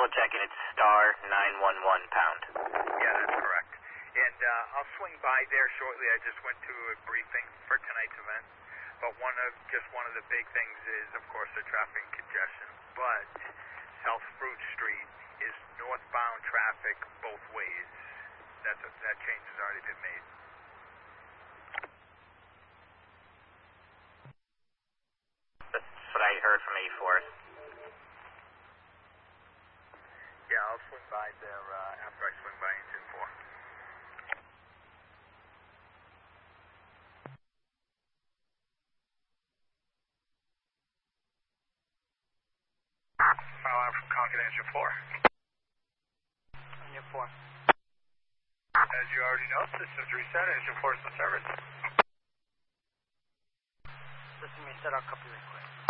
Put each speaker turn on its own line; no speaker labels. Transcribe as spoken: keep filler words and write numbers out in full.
double checking. It's star nine one one pound.
Yeah, that's correct. And uh, I'll swing by there shortly. I just went to a briefing for tonight's event. But one of just one of the big things is, of course, the traffic congestion. But South Fruit Street is northbound traffic both ways. That's a, that change has already been made.
That's what I heard from eighty-four.
Yeah, I'll swing by there uh, after I swing by engine four. File out from Concord engine four.
Engine four.
As you already know, systems reset, engine four is in service.
System reset, I'll copy request.